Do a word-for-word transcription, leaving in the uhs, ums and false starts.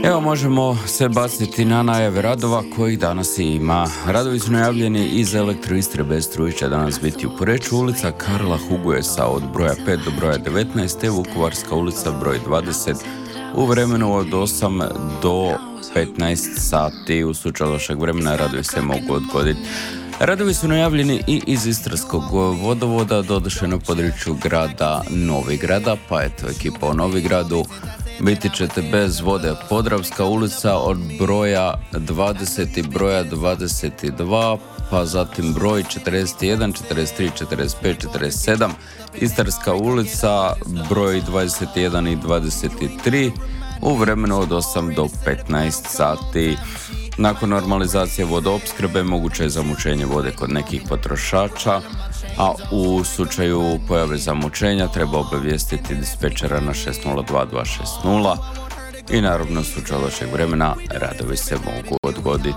Evo možemo se baciti na najave radova kojih danas ima. Radovi su najavljeni iz Elektro Istre. Bez struje će danas biti u Poreču ulica Karla Hugojesa od broja pet do broja devetnaest, te Vukovarska ulica broj dvadeset u vremenu od osam do petnaest sati. U slučaju lošeg vremena radovi se mogu odgoditi. Radovi su najavljeni i iz Istarskog vodovoda, doduše na području grada Novigrada, pa eto ekipa u Novigradu. Biti ćete bez vode. Podravska ulica od broja dvadeset i broja dvadeset dva, pa zatim broj četrdeset jedan, četrdeset tri, četrdeset pet, četrdeset sedam, Istarska ulica broj dvadeset jedan i dvadeset tri u vremenu od osam do petnaest sati. Nakon normalizacije vodoopskrbe moguće je zamućenje vode kod nekih potrošača, a u slučaju pojave zamućenja treba obavijestiti dispečera na šest nula dva dva šest nula i naravno u slučaju lošeg vremena radovi se mogu odgoditi.